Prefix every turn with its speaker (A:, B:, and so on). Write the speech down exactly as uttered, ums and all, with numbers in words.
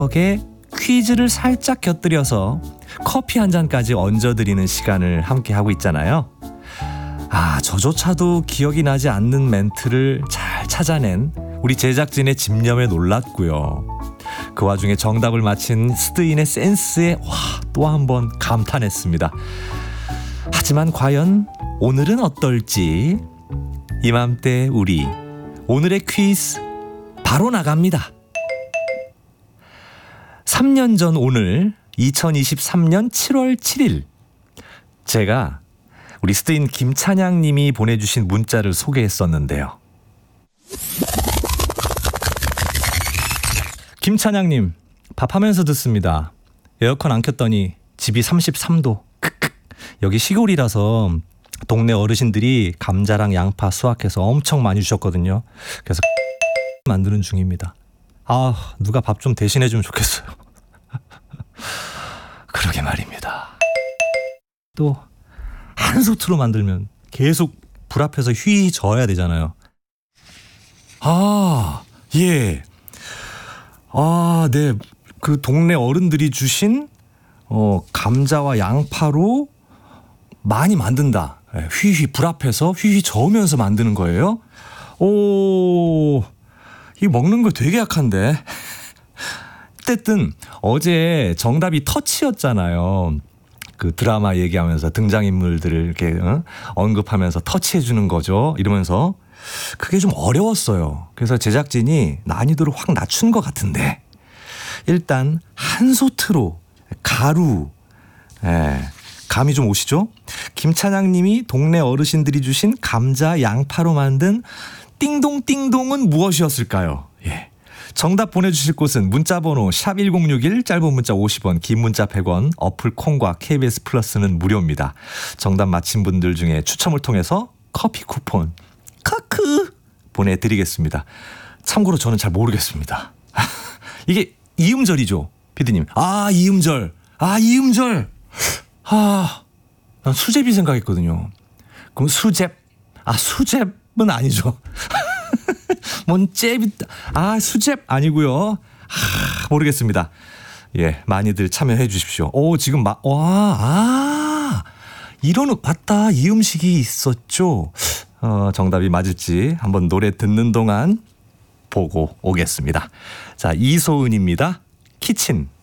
A: 거기에 퀴즈를 살짝 곁들여서 커피 한 잔까지 얹어드리는 시간을 함께 하고 있잖아요. 아, 저조차도 기억이 나지 않는 멘트를 잘 찾아낸 우리 제작진의 집념에 놀랐고요. 그 와중에 정답을 맞힌 스드인의 센스에 와, 또 한 번 감탄했습니다. 하지만 과연 오늘은 어떨지 이맘때 우리 오늘의 퀴즈 바로 나갑니다. 삼 년 전 오늘 이천이십삼 년 칠월 칠일 제가 우리 스드인 김찬양 님이 보내주신 문자를 소개했었는데요. 김찬양 님, 밥하면서 듣습니다. 에어컨 안 켰더니 집이 삼십삼 도. 크크. 여기 시골이라서 동네 어르신들이 감자랑 양파 수확해서 엄청 많이 주셨거든요. 그래서 만드는 중입니다. 아, 누가 밥 좀 대신해 주면 좋겠어요. 그러게 말입니다. 또 한솥으로 만들면 계속 불 앞에서 휘 저어야 되잖아요. 아, 예. 아, 네. 그 동네 어른들이 주신 어, 감자와 양파로 많이 만든다. 휘휘 불 앞에서 휘휘 저으면서 만드는 거예요. 오, 이 먹는 거 되게 약한데. 어쨌든 어제 정답이 터치였잖아요. 그 드라마 얘기하면서 등장인물들을 이렇게 어? 언급하면서 터치해 주는 거죠. 이러면서 그게 좀 어려웠어요. 그래서 제작진이 난이도를 확 낮춘 것 같은데 일단 한솥으로 가루, 예, 감이 좀 오시죠? 김찬양 님이 동네 어르신들이 주신 감자, 양파로 만든 띵동띵동은 무엇이었을까요? 예. 정답 보내주실 곳은 문자번호 샵 일공육일, 짧은 문자 오십 원, 긴 문자 백 원, 어플 콩과 케이비에스 플러스는 무료입니다. 정답 맞힌 분들 중에 추첨을 통해서 커피 쿠폰 카크 보내드리겠습니다. 참고로 저는 잘 모르겠습니다. 이게 이음절이죠, 피디님. 아, 이음절. 아, 이음절. 아, 난 수제비 생각했거든요. 그럼 수잽. 아, 수잽은 아니죠. 뭔 잽이. 아, 수잽 아니고요. 아, 모르겠습니다. 예, 많이들 참여해 주십시오. 오, 지금 막, 와, 아, 이런, 맞다. 이 음식이 있었죠. 어, 정답이 맞을지 한번 노래 듣는 동안 보고 오겠습니다. 자, 이소은입니다. 키친.